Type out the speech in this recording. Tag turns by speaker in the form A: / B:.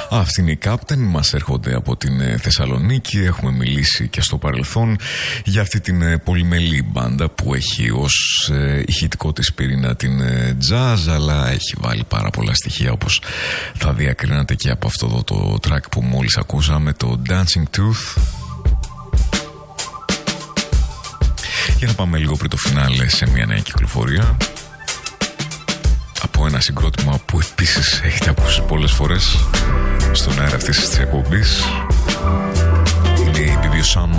A: Αυτή είναι η Captain, μας έρχονται από την Θεσσαλονίκη. Έχουμε μιλήσει και στο παρελθόν για αυτή την πολυμελή μπάντα που έχει ως ηχητικό της πυρήνα την jazz, αλλά έχει βάλει πάρα πολλά στοιχεία, όπως θα διακρίνατε και από αυτό εδώ το track που μόλις ακούσαμε, το Dancing Tooth. Για να πάμε λίγο πριν το φινάλε σε μια νέα κυκλοφορία από ένα συγκρότημα που επίσης έχετε ακούσει πολλές φορές στον αέρα αυτής της εκπομπής. Είναι η BB Sound